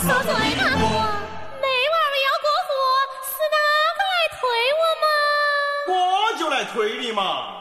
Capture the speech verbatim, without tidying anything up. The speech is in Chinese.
说最难过，那娃儿要过河，是哪个来推我嘛？ 我就来推你嘛。